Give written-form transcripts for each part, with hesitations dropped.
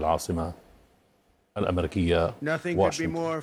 العاصمة الأمريكية واشنطن.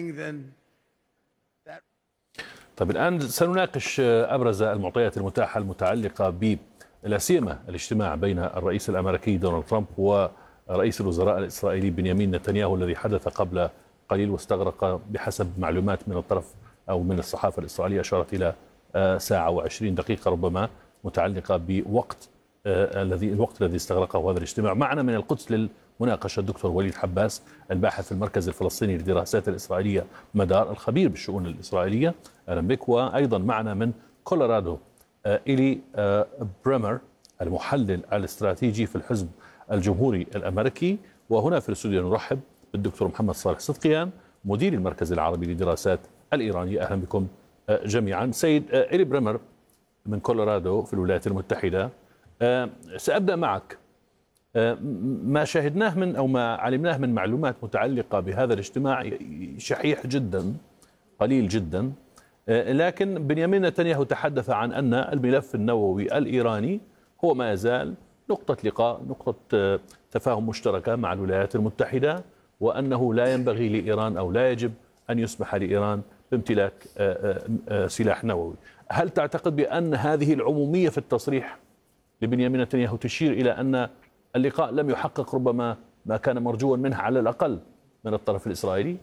طيب الآن سنناقش أبرز المعطيات المتاحة المتعلقة لا سيما الاجتماع بين الرئيس الأمريكي دونالد ترامب ورئيس الوزراء الإسرائيلي بنيامين نتنياهو الذي حدث قبل قليل واستغرق بحسب معلومات من الطرف أو من الصحافة الإسرائيلية أشارت إلى ساعة و20 دقيقة ربما، متعلقة بوقت الوقت الذي استغرقه هذا الاجتماع. معنا من القدس للمناقشة الدكتور وليد حباس، الباحث في المركز الفلسطيني للدراسات الإسرائيلية مدار، الخبير بالشؤون الإسرائيلية. أهلا بك. وأيضا معنا من كولورادو إلي بريمر، المحلل الاستراتيجي في الحزب الجمهوري الأمريكي. وهنا في الاستوديو نرحب بالدكتور محمد صالح صدقيان، مدير المركز العربي للدراسات الإيرانية. أهلا بكم جميعا. سيد إلي بريمر من كولورادو في الولايات المتحدة، سأبدأ معك. ما شاهدناه من أو ما علمناه من معلومات متعلقة بهذا الاجتماع شحيح جدا، قليل جدا، لكن بنيامين نتنياهو تحدث عن أن الملف النووي الإيراني هو ما يزال نقطة لقاء، نقطة تفاهم مشتركة مع الولايات المتحدة، وأنه لا ينبغي لإيران أو لا يجب أن يسمح لإيران بامتلاك سلاح نووي. هل تعتقد بأن هذه العمومية في التصريح لبنيامين نتنياهو تشير إلى أن اللقاء لم يحقق ربما ما كان مرجوا منه على الأقل من الطرف الإسرائيلي؟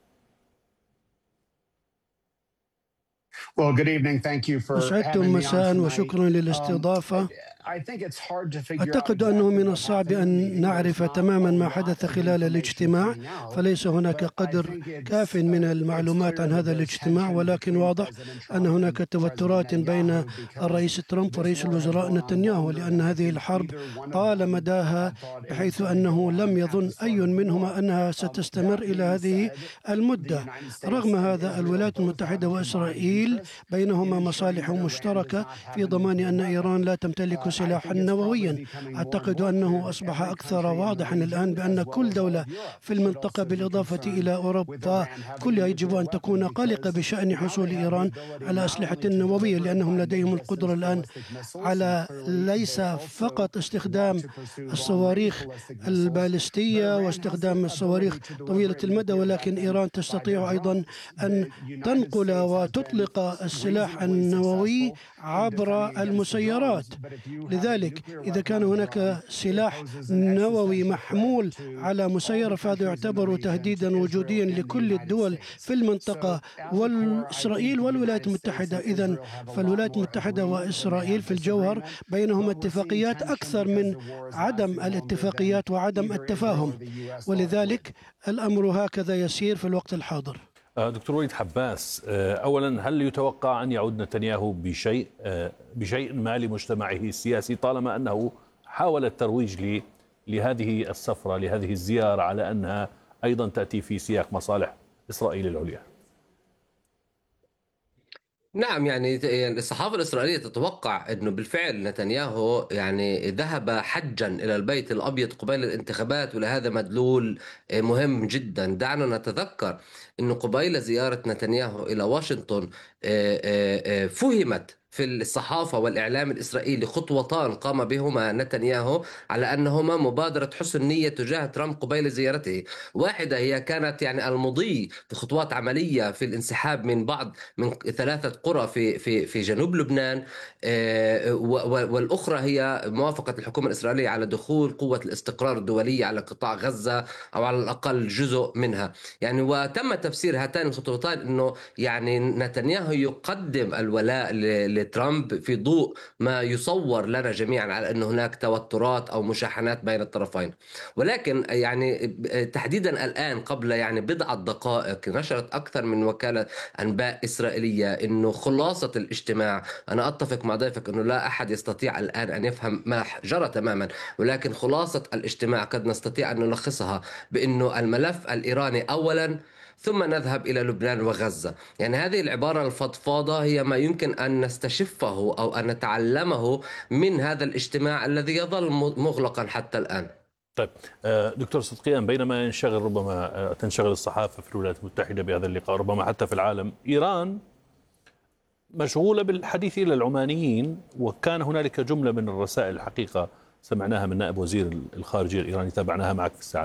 أسعدتم مساء وشكرا للاستضافة. أعتقد أنه من الصعب أن نعرف تماما ما حدث خلال الاجتماع، فليس هناك قدر كاف من المعلومات عن هذا الاجتماع، ولكن واضح أن هناك توترات بين الرئيس ترامب ورئيس الوزراء نتنياهو، لأن هذه الحرب طال مداها بحيث أنه لم يظن أي منهما أنها ستستمر إلى هذه المدة. رغم هذا الولايات المتحدة وإسرائيل بينهما مصالح مشتركة في ضمان أن إيران لا تمتلك سلاحا نوويا. أعتقد أنه أصبح أكثر واضحا الآن بأن كل دولة في المنطقة بالإضافة إلى أوروبا كلها يجب أن تكون قلقة بشأن حصول إيران على أسلحة نووية، لأنهم لديهم القدرة الآن على ليس فقط استخدام الصواريخ البالستية واستخدام الصواريخ طويلة المدى، ولكن إيران تستطيع أيضا أن تنقل وتطلق السلاح النووي عبر المسيرات. لذلك إذا كان هناك سلاح نووي محمول على مسيرة فهذا يعتبر تهديدا وجوديا لكل الدول في المنطقة وإسرائيل والولايات المتحدة. إذن فالولايات المتحدة وإسرائيل في الجوهر بينهما اتفاقيات أكثر من عدم الاتفاقيات وعدم التفاهم، ولذلك الأمر هكذا يسير في الوقت الحاضر. دكتور وليد حباس، أولا هل يتوقع أن يعود نتنياهو بشيء ما لمجتمعه السياسي، طالما أنه حاول الترويج لهذه السفرة، لهذه الزيارة، على أنها أيضا تأتي في سياق مصالح إسرائيل العليا؟ نعم، يعني الصحافة الإسرائيلية تتوقع أنه بالفعل نتنياهو يعني ذهب حجا إلى البيت الأبيض قبيل الانتخابات، ولهذا مدلول مهم جدا. دعنا نتذكر أنه قبيل زيارة نتنياهو إلى واشنطن فهمت في الصحافة والإعلام الإسرائيلي خطوتان قام بهما نتنياهو على أنهما مبادرة حسن نية تجاه ترامب قبيل زيارته. واحدة هي كانت يعني المضي في خطوات عملية في الانسحاب من 3 قرى في جنوب لبنان، والأخرى هي موافقة الحكومة الإسرائيلية على دخول قوة الاستقرار الدولية على قطاع غزة أو على الأقل جزء منها. يعني وتم تفسير هاتان الخطوتين أنه يعني نتنياهو يقدم الولاء لترامب في ضوء ما يصور لنا جميعا على أن هناك توترات أو مشاحنات بين الطرفين. ولكن يعني تحديدا الآن قبل يعني بضعة دقائق نشرت أكثر من وكالة أنباء إسرائيلية أنه خلاصة الاجتماع، أنا أتفق مع ضيفك أنه لا أحد يستطيع الآن أن يفهم ما جرى تماما، ولكن خلاصة الاجتماع قد نستطيع أن نلخصها بأنه الملف الإيراني أولا، ثم نذهب إلى لبنان وغزة. يعني هذه العبارة الفضفاضة هي ما يمكن أن نستشفه أو أن نتعلمه من هذا الاجتماع الذي يظل مغلقا حتى الآن. طيب دكتور صدقيان، بينما ربما تنشغل الصحافة في الولايات المتحدة بهذا اللقاء، ربما حتى في العالم، إيران مشغولة بالحديث إلى العمانيين، وكان هنالك جملة من الرسائل الحقيقة سمعناها من نائب وزير الخارجية الإيراني، تابعناها معك في الساعة